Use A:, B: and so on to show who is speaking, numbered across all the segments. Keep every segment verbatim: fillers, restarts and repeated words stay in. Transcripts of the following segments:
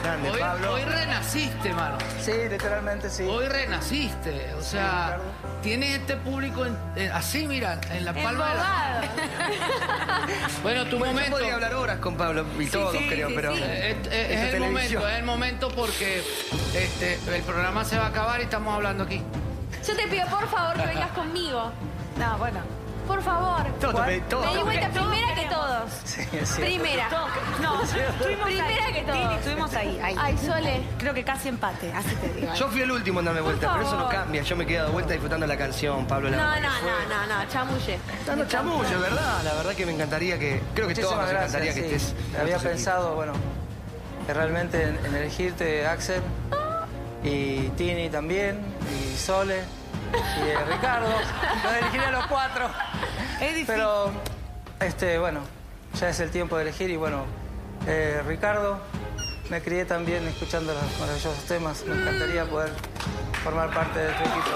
A: grande,
B: hoy,
A: Pablo.
B: Hoy renaciste, mano.
A: Sí, literalmente sí.
B: Hoy renaciste. O sea, sí, tienes este público en, en, así, mira, en la palma de la... Bueno, tu
A: bueno,
B: momento...
A: Yo podría hablar horas con Pablo y sí, todos, sí, creo, sí, pero...
B: Sí. Es, es, es, es el momento, es el momento porque este, el programa se va a acabar y estamos hablando aquí.
C: Yo te pido, por favor, que vengas conmigo.
D: No, bueno.
C: Por favor.
A: Todo, todo, todo.
C: Me di vuelta primera que todos.
A: Sí, sí.
C: Primera.
D: No, estuvimos
C: primera
D: ahí.
C: que todos.
D: Estuvimos ahí, ahí.
C: Ay, Sole.
D: Creo que casi empate, así te digo.
A: Yo fui el último en darme vuelta, pero eso no cambia. Yo me quedé dando vuelta disfrutando la canción, Pablo. La
C: no, no, no, no, no, chamulle.
A: No, no, chamulle, ¿verdad? La verdad que me encantaría que... Creo que todos nos encantaría que estés...
E: Había pensado, bueno, que realmente en, en elegirte Axel y Tini también, y Sole, y eh, Ricardo. Los elegiría a los cuatro.
D: Es difícil.
E: Pero, este, bueno, ya es el tiempo de elegir y bueno, eh, Ricardo, me crié también escuchando los maravillosos temas. Me encantaría poder formar parte de tu equipo.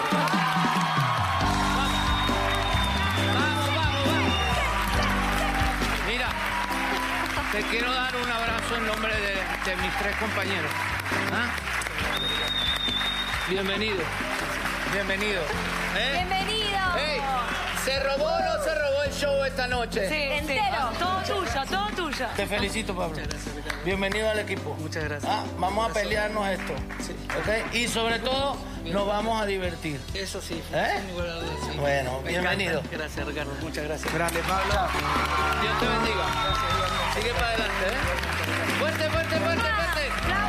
B: Mira, te quiero dar un abrazo en nombre de, de mis tres compañeros. ¿Ah? Bienvenido. Bienvenido. ¿Eh?
C: Bienvenido.
B: Hey, ¿se robó o no se robó el show esta noche?
D: Sí,
C: entero.
D: Sí. Todo tuyo, todo tuyo.
B: Te felicito, Pablo. Muchas gracias, bienvenido al equipo.
E: Muchas gracias.
B: Ah, vamos a pelearnos esto. Sí. ¿Okay? Y sobre todo, nos vamos a divertir.
E: Eso sí.
B: ¿Eh?
E: Sí.
B: Bueno,
E: Me
B: bienvenido.
E: encanta. Gracias, Ricardo. Muchas gracias.
A: Grande, Pablo.
B: Dios te bendiga. Sigue para adelante, ¿eh? Fuerte, fuerte, fuerte, fuerte.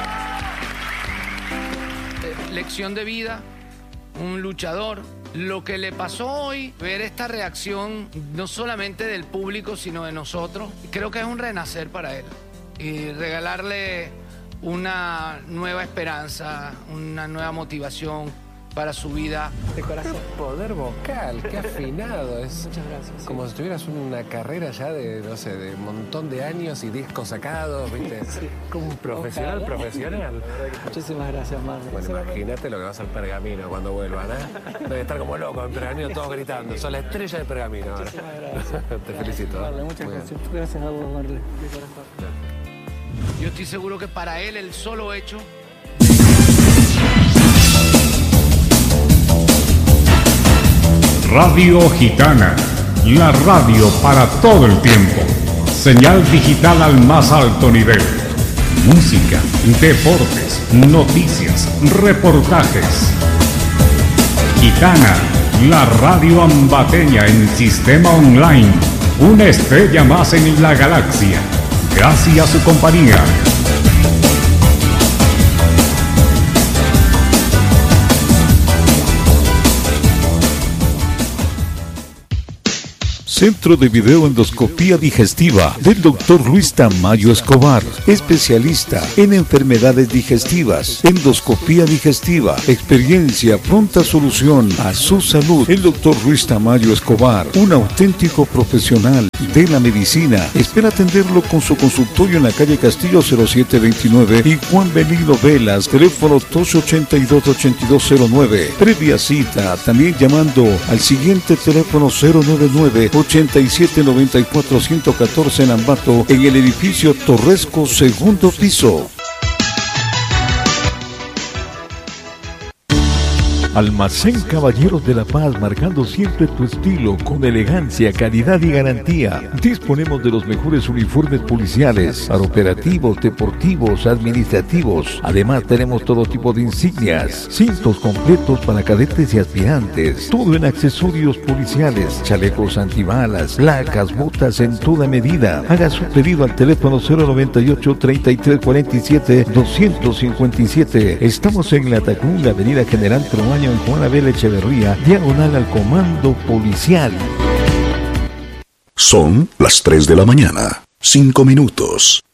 B: Eh, lección de vida, un luchador. Lo que le pasó hoy, ver esta reacción no solamente del público, sino de nosotros, creo que es un renacer para él. Y regalarle una nueva esperanza, una nueva motivación para su vida.
F: De corazón. Qué poder vocal, qué afinado. Es
E: Muchas gracias. Sí.
F: como si tuvieras una carrera ya de, no sé, de un montón de años y discos sacados, ¿viste? Sí. Como un profesional, Ojalá. profesional.
E: Muchísimas gracias, Marlon.
F: Bueno, imagínate lo que va a ser Pergamino cuando vuelvan, ¿eh? Debe estar como loco en Pergamino, todos gritando. Sos la estrella de Pergamino ahora.
E: Muchísimas gracias.
F: Te felicito.
E: Marlon, muchas
F: Muy
E: gracias.
F: bien.
E: Gracias a vos, Marlon.
B: Yo estoy seguro que para él el solo hecho...
G: Radio Gitana, la radio para todo el tiempo. Señal digital al más alto nivel. Música, deportes, noticias, reportajes. Gitana, la radio ambateña en sistema online. Una estrella más en la galaxia. Gracias a su compañía.
H: Centro de Videoendoscopía Digestiva del doctor Luis Tamayo Escobar, especialista en enfermedades digestivas, endoscopía digestiva, experiencia, pronta solución a su salud. El doctor Luis Tamayo Escobar, un auténtico profesional de la medicina, espera atenderlo con su consultorio en la calle Castillo cero siete veintinueve y Juan Benigno Velas, teléfono dos ochenta y dos, ochenta y dos cero nueve. Previa cita, también llamando al siguiente teléfono cero noventa y nueve, ochenta y siete noventa y cuatro ciento catorce en Ambato, en el edificio Torresco, segundo piso. Almacén Caballeros de la Paz, marcando siempre tu estilo con elegancia, calidad y garantía. Disponemos de los mejores uniformes policiales para operativos, deportivos, administrativos. Además tenemos todo tipo de insignias, cintos completos para cadetes y aspirantes, todo en accesorios policiales, chalecos antibalas, placas, botas en toda medida. Haga su pedido al teléfono cero noventa y ocho, treinta y tres cuarenta y siete, doscientos cincuenta y siete. Estamos en la Tacunga, avenida General Tromaño, en Juan Abel Echeverría, diagonal al Comando Policial.
I: Son las tres de la mañana, cinco minutos.